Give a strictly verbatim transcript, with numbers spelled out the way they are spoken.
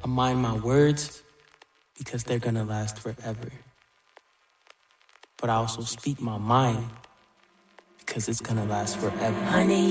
I mind my words because they're gonna last forever. But I also speak my mind because it's gonna last forever. Honey,